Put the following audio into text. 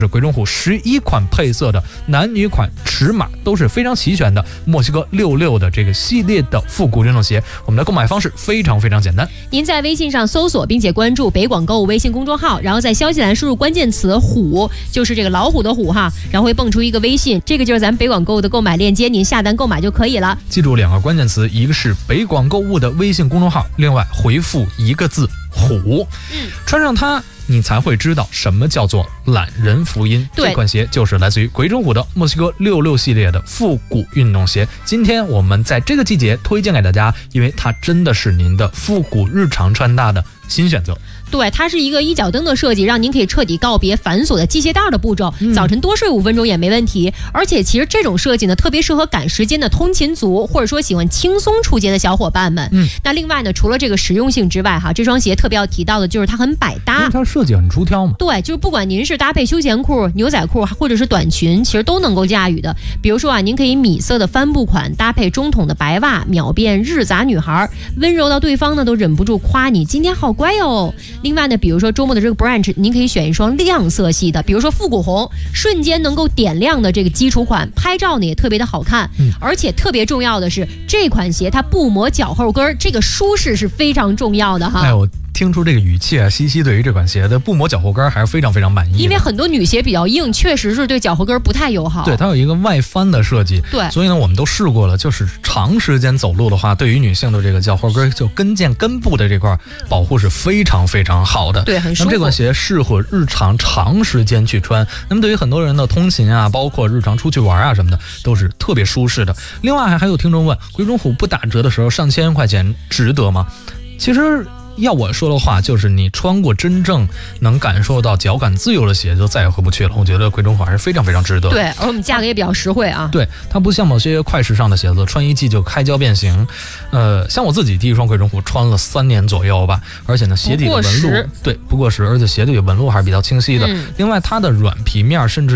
是鬼冢虎11款配色的男女款尺码都是非常齐全的墨西哥66的这个系列的复古运动鞋。我们的购买方式非常简单， 您在微信上搜索并且关注北广购物微信公众号，然后在消息栏输入关键词虎，就是这个老虎的虎哈，然后会蹦出一个微信，这个就是咱们北广购物的购买链接，您下单购买就可以了。 记住2个关键词，一个是北广购物的微信公众号，另外回复1个字虎，穿上它你才会知道什么叫做懒人福音。这款鞋就是来自于鬼冢虎的墨西哥66系列的复古运动鞋。今天我们在这个季节推荐给大家，因为它真的是您的复古日常穿搭的新选择。 对，它是一个一脚蹬的设计，让您可以彻底告别繁琐的系鞋带的步骤，早晨多睡5分钟也没问题。而且其实这种设计呢，特别适合赶时间的通勤族，或者说喜欢轻松出街的小伙伴们。那另外呢，除了这个实用性之外哈，这双鞋特别要提到的就是它很百搭， 因为它设计很出挑嘛。 对，就是不管您是搭配休闲裤、牛仔裤或者是短裙，其实都能够驾驭的。比如说啊，您可以米色的帆布款搭配中筒的白袜，秒变日杂女孩，温柔到对方呢都忍不住夸你今天好乖哦。另外呢，比如说周末的这个 brunch， 您可以选一双亮色系的，比如说复古红，瞬间能够点亮的这个基础款，拍照呢也特别的好看。而且特别重要的是，这款鞋它不磨脚后跟，这个舒适是非常重要的哈。 我听出这个语气啊，西西对于这款鞋的不磨脚后跟还是非常满意的。 因为很多女鞋比较硬，确实是对脚后跟不太友好。 对，它有一个外翻的设计。 对， 所以呢，我们都试过了，就是长时间走路的话，对于女性的这个脚后跟就跟腱根部的这块保护是非常好的。 对，很舒服。 那么这款鞋适合日常长时间去穿。那么对于很多人的通勤啊，包括日常出去玩啊什么的，都是特别舒适的。另外还有听众问，鬼冢虎不打折的时候上千块钱值得吗？其实要我说的话，就是你穿过真正能感受到脚感自由的鞋，就再也回不去了。我觉得鬼冢虎还是非常值得。 对，而我们价格也比较实惠啊。 对，它不像某些快时尚的鞋子，穿一季就开胶变形。像我自己第一双鬼冢虎穿了3年左右吧，而且呢，鞋底的纹路不过时，而且鞋底的纹路还是比较清晰的。另外，它的软皮面甚至